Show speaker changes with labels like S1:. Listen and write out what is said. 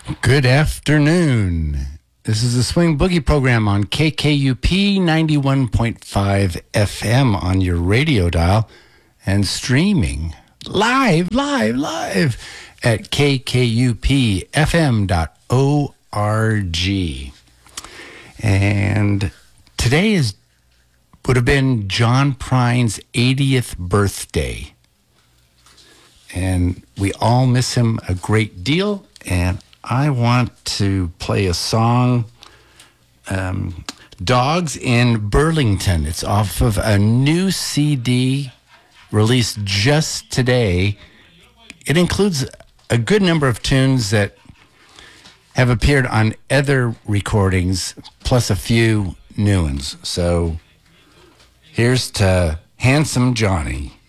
S1: Good afternoon. This is the Swing Boogie program on KKUP 91.5 FM on your radio dial and streaming live at kkupfm.org. And today would have been John Prine's 80th birthday. And we all miss him a great deal, and I want to play a song, Dogs in Burlington. It's off of a new CD released just today. It includes a good number of tunes that have appeared on other recordings, plus a few new ones. So here's to Handsome Johnny.